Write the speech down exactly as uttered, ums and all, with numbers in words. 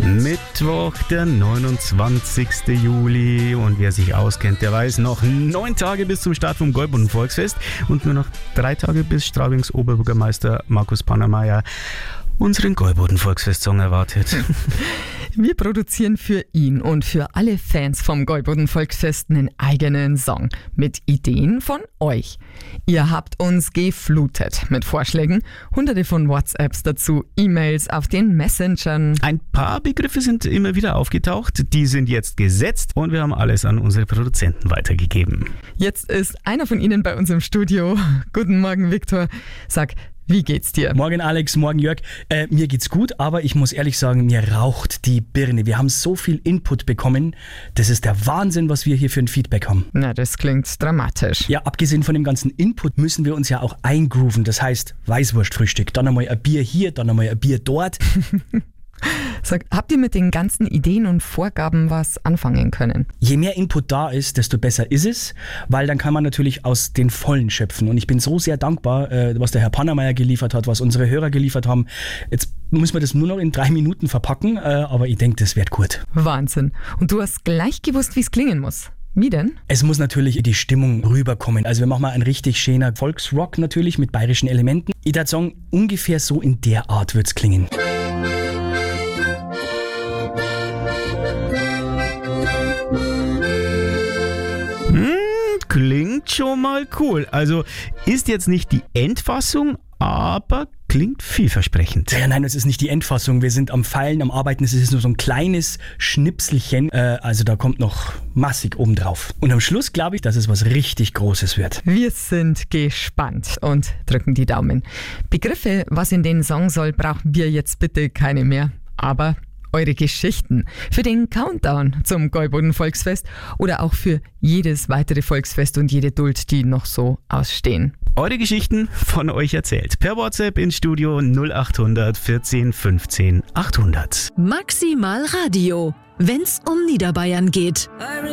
Mittwoch, der neunundzwanzigste Juli, und wer sich auskennt, der weiß, noch neun Tage bis zum Start vom Gäuboden Volksfest und nur noch drei Tage bis Straubings Oberbürgermeister Markus Pannermeier unseren Gäuboden Volksfest-Song erwartet. Wir produzieren für ihn und für alle Fans vom Gäuboden Volksfest einen eigenen Song mit Ideen von euch. Ihr habt uns geflutet mit Vorschlägen, hunderte von WhatsApps dazu, E-Mails auf den Messengern. Ein paar Begriffe sind immer wieder aufgetaucht, die sind jetzt gesetzt und wir haben alles an unsere Produzenten weitergegeben. Jetzt ist einer von ihnen bei uns im Studio. Guten Morgen, Viktor. Sag, wie geht's dir? Morgen Alex, morgen Jörg. Äh, mir geht's gut, aber ich muss ehrlich sagen, mir raucht die Birne. Wir haben so viel Input bekommen. Das ist der Wahnsinn, was wir hier für ein Feedback haben. Na, das klingt dramatisch. Ja, abgesehen von dem ganzen Input müssen wir uns ja auch eingrooven. Das heißt, Weißwurstfrühstück, dann einmal ein Bier hier, dann einmal ein Bier dort. Sag, habt ihr mit den ganzen Ideen und Vorgaben was anfangen können? Je mehr Input da ist, desto besser ist es, weil dann kann man natürlich aus den Vollen schöpfen. Und ich bin so sehr dankbar, was der Herr Pannermeier geliefert hat, was unsere Hörer geliefert haben. Jetzt müssen wir das nur noch in drei Minuten verpacken, aber ich denke, das wird gut. Wahnsinn. Und du hast gleich gewusst, wie es klingen muss. Wie denn? Es muss natürlich die Stimmung rüberkommen. Also wir machen mal einen richtig schöner Volksrock natürlich mit bayerischen Elementen. Ich würde sagen, ungefähr so in der Art wird es klingen. Klingt schon mal cool. Also ist jetzt nicht die Endfassung, aber klingt vielversprechend. Ja, nein, es ist nicht die Endfassung. Wir sind am Feilen, am Arbeiten. Es ist nur so ein kleines Schnipselchen. Äh, also da kommt noch massig oben drauf. Und am Schluss glaube ich, dass es was richtig Großes wird. Wir sind gespannt und drücken die Daumen. Begriffe, was in den Song soll, brauchen wir jetzt bitte keine mehr. Aber eure Geschichten für den Countdown zum Gäuboden Volksfest oder auch für jedes weitere Volksfest und jede Duld, die noch so ausstehen. Eure Geschichten von euch erzählt. Per WhatsApp ins Studio null acht hundert vierzehn fünfzehn achthundert. Maximal Radio, wenn's um Niederbayern geht.